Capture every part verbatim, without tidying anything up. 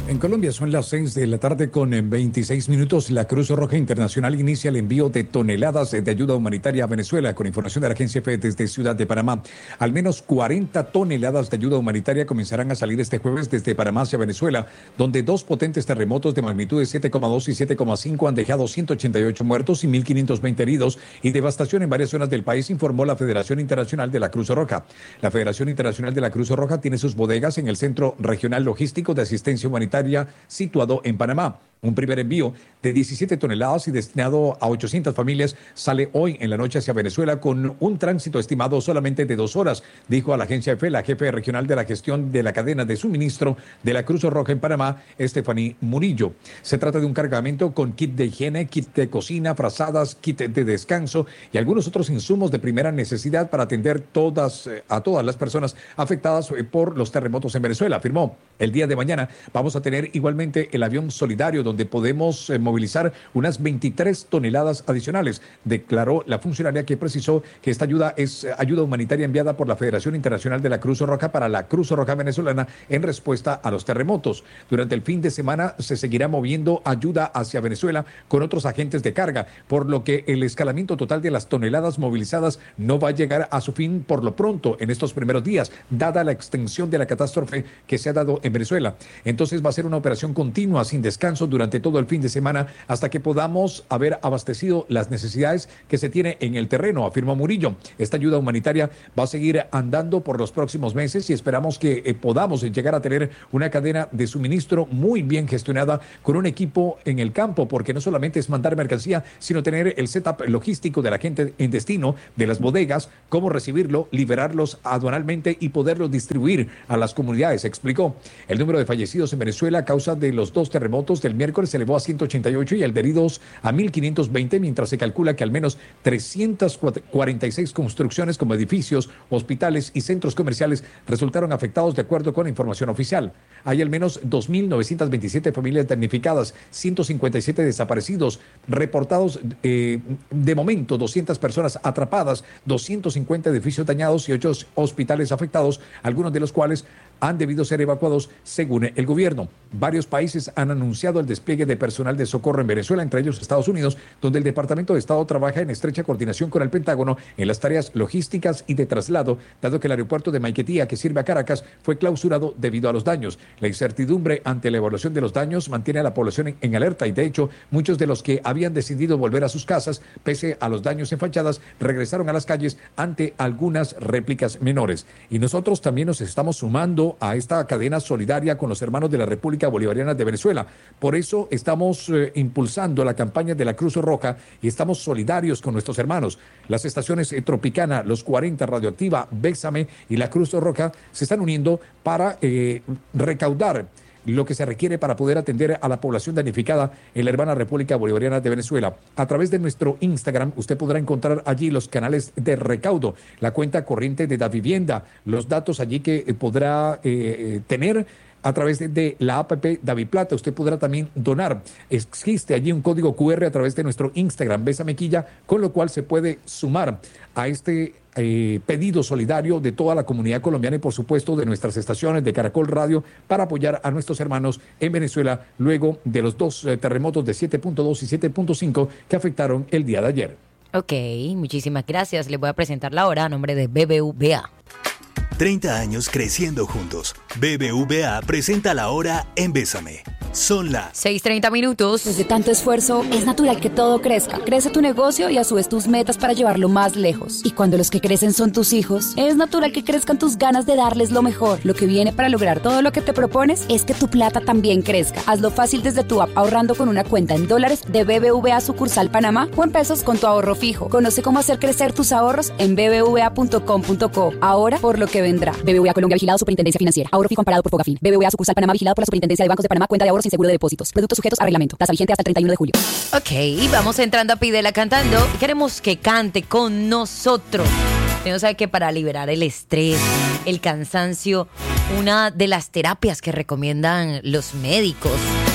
En Colombia son las seis de la tarde con veintiséis minutos. La Cruz Roja Internacional inicia el envío de toneladas de ayuda humanitaria a Venezuela. Con información de la agencia F desde Ciudad de Panamá, al menos cuarenta toneladas de ayuda humanitaria comenzarán a salir este jueves desde Panamá hacia Venezuela, donde dos potentes terremotos de magnitud de siete coma dos y siete coma cinco han dejado ciento ochenta y ocho muertos y mil quinientos veinte heridos y devastación en varias zonas del país, informó la Federación Internacional de la Cruz Roja. La Federación Internacional de la Cruz Roja tiene sus bodegas en el Centro Regional Logístico de Asistencia Humanitaria situado en Panamá. Un primer envío de diecisiete toneladas y destinado a ochocientas familias sale hoy en la noche hacia Venezuela con un tránsito estimado solamente de dos horas, dijo a la agencia F la jefe regional de la gestión de la cadena de suministro de la Cruz Roja en Panamá, Stephanie Murillo. Se trata de un cargamento con kit de higiene, kit de cocina, frazadas, kit de descanso y algunos otros insumos de primera necesidad para atender todas, a todas las personas afectadas por los terremotos en Venezuela, afirmó. El día de mañana vamos a tener igualmente el avión solidario donde podemos eh, movilizar unas veintitrés toneladas adicionales, declaró la funcionaria, que precisó que esta ayuda es eh, ayuda humanitaria enviada por la Federación Internacional de la Cruz Roja para la Cruz Roja Venezolana en respuesta a los terremotos. Durante el fin de semana se seguirá moviendo ayuda hacia Venezuela con otros agentes de carga, por lo que el escalamiento total de las toneladas movilizadas no va a llegar a su fin por lo pronto en estos primeros días, dada la extensión de la catástrofe que se ha dado en Venezuela. Entonces va a ser una operación continua sin descanso durante todo el fin de semana hasta que podamos haber abastecido las necesidades que se tiene en el terreno, afirmó Murillo. Esta ayuda humanitaria va a seguir andando por los próximos meses y esperamos que eh, podamos llegar a tener una cadena de suministro muy bien gestionada con un equipo en el campo, porque no solamente es mandar mercancía, sino tener el setup logístico de la gente en destino, de las bodegas, cómo recibirlo, liberarlos aduanalmente y poderlos distribuir a las comunidades, explicó. El número de fallecidos en Venezuela a causa de los dos terremotos del miércoles se elevó a ciento ochenta y ocho y el de heridos a mil quinientos veinte, mientras se calcula que al menos trescientas cuarenta y seis construcciones como edificios, hospitales y centros comerciales resultaron afectados de acuerdo con la información oficial. Hay al menos dos mil novecientas veintisiete familias damnificadas, ciento cincuenta y siete desaparecidos, reportados eh, de momento doscientas personas atrapadas, doscientos cincuenta edificios dañados y ocho hospitales afectados, algunos de los cuales han debido ser evacuados según el gobierno. Varios países han anunciado el despliegue de personal de socorro en Venezuela, entre ellos Estados Unidos, donde el Departamento de Estado trabaja en estrecha coordinación con el Pentágono en las tareas logísticas y de traslado, dado que el aeropuerto de Maiquetía, que sirve a Caracas, fue clausurado debido a los daños. La incertidumbre ante la evaluación de los daños mantiene a la población en, en alerta y, de hecho, muchos de los que habían decidido volver a sus casas, pese a los daños en fachadas, regresaron a las calles ante algunas réplicas menores. Y nosotros también nos estamos sumando a esta cadena solidaria con los hermanos de la República Bolivariana de Venezuela. Por eso estamos eh, impulsando la campaña de la Cruz Roja y estamos solidarios con nuestros hermanos. Las estaciones eh, Tropicana, Los cuarenta, Radioactiva, Bésame y la Cruz Roja se están uniendo para eh, recaudar lo que se requiere para poder atender a la población damnificada en la hermana República Bolivariana de Venezuela. A través de nuestro Instagram, usted podrá encontrar allí los canales de recaudo, la cuenta corriente de Davivienda, los datos allí que eh, podrá eh, tener a través de, de la app Daviplata. Usted podrá también donar. Existe allí un código cu erre a través de nuestro Instagram, Besamequilla, con lo cual se puede sumar a este eh, pedido solidario de toda la comunidad colombiana y, por supuesto, de nuestras estaciones de Caracol Radio para apoyar a nuestros hermanos en Venezuela luego de los dos eh, terremotos de siete punto dos y siete punto cinco que afectaron el día de ayer. Ok, muchísimas gracias. Les voy a presentar la hora a nombre de B B V A. treinta años creciendo juntos. B B V A presenta la hora en Bésame. Son las seis treinta minutos. Desde tanto esfuerzo, es natural que todo crezca. Crece tu negocio y a su vez tus metas para llevarlo más lejos. Y cuando los que crecen son tus hijos, es natural que crezcan tus ganas de darles lo mejor. Lo que viene para lograr todo lo que te propones es que tu plata también crezca. Hazlo fácil desde tu app ahorrando con una cuenta en dólares de B B V A sucursal Panamá o en pesos con tu ahorro fijo. Conoce cómo hacer crecer tus ahorros en b b v a punto com punto co. Ahora por lo que vendrá. B B V A Colombia, vigilado Superintendencia Financiera. Ahorro fijo amparado por Fogafín. B B V A sucursal Panamá, vigilado por la Superintendencia de Bancos de Panamá. Cuenta de ahorros sin seguro de depósitos. Productos sujetos a reglamento. Tasa vigente hasta el treinta y uno de julio. Ok, vamos entrando a Pídela cantando. Queremos que cante con nosotros. Usted sabe que para liberar el estrés, el cansancio, una de las terapias que recomiendan los médicos,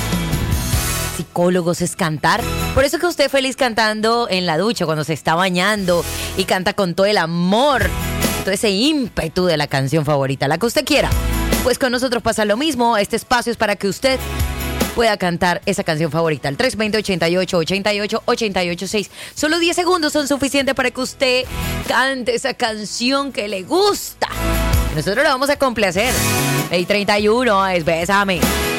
psicólogos, es cantar. Por eso que usted feliz cantando en la ducha, cuando se está bañando y canta con todo el amor, todo ese ímpetu de la canción favorita, la que usted quiera. Pues con nosotros pasa lo mismo. Este espacio es para que usted pueda cantar esa canción favorita. Al tres dos cero, ochenta y ocho, ochenta y ocho, ochenta y ocho seis. Solo diez segundos son suficientes para que usted cante esa canción que le gusta. Nosotros lo vamos a complacer. El treinta y uno es Bésame.